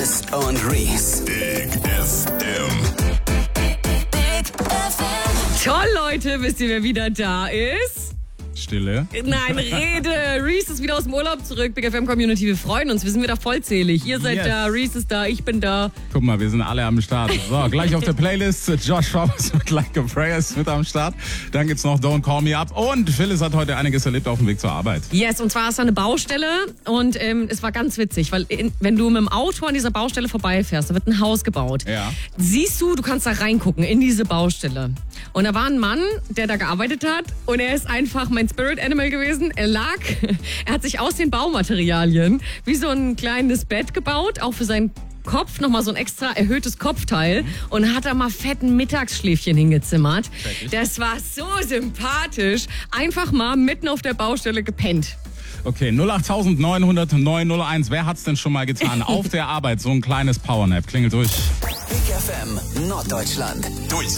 Chris und Reese. Big FM. Big FM. Toll, Leute, wisst ihr, wer wieder da ist? Stille. Nein, Rede. Reese ist wieder aus dem Urlaub zurück. Big FM Community, wir freuen uns. Wir sind wieder vollzählig. Ihr seid Yes. da, Reese ist da, ich bin da. Guck mal, wir sind alle am Start. So, gleich auf der Playlist. Josh Roberts mit Like a Prayer ist mit am Start. Dann gibt's noch Don't Call Me Up. Und Phyllis hat heute einiges erlebt auf dem Weg zur Arbeit. Yes, und zwar ist da eine Baustelle und es war ganz witzig, weil wenn du mit dem Auto an dieser Baustelle vorbeifährst, da wird ein Haus gebaut. Ja. Siehst du kannst da reingucken in diese Baustelle. Und da war ein Mann, der da gearbeitet hat und er ist einfach mein Spirit Animal gewesen. Er hat sich aus den Baumaterialien wie so ein kleines Bett gebaut, auch für seinen Kopf, nochmal so ein extra erhöhtes Kopfteil und hat da mal fetten Mittagsschläfchen hingezimmert. Das war so sympathisch. Einfach mal mitten auf der Baustelle gepennt. Okay, 08900 901. Wer hat's denn schon mal getan? Auf der Arbeit so ein kleines Powernap. Klingelt durch. Big FM Norddeutschland. Durch